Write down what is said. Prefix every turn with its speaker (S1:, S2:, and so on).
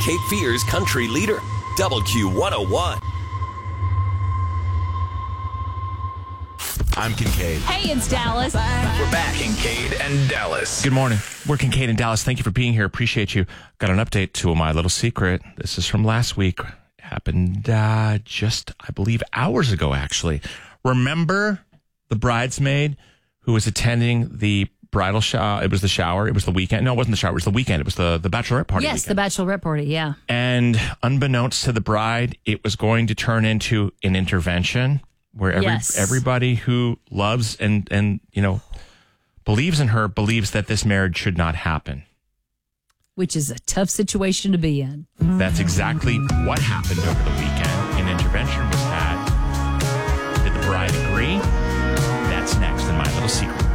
S1: Cape Fear's country leader, WQ101.
S2: I'm Kincaid.
S3: Hey, it's Dallas.
S2: We're back, Kincaid and Dallas.
S4: Good morning. We're Kincaid and Dallas. Thank you for being here. Appreciate you. Got an update to my little secret. This is from last week. Happened just, I believe, hours ago, actually. Remember the bridesmaid who was attending the bridal shower? It was the shower. It was the weekend. No, it wasn't the shower. It was the weekend. It was the bachelorette party.
S3: Yes,
S4: weekend.
S3: the bachelorette party, yeah.
S4: And unbeknownst to the bride, it was going to turn into an intervention where everybody who loves and believes in her believes that this marriage should not happen.
S3: Which is a tough situation to be in.
S4: That's exactly what happened over the weekend. An intervention was had. Did the bride agree? That's next in My Little Secret.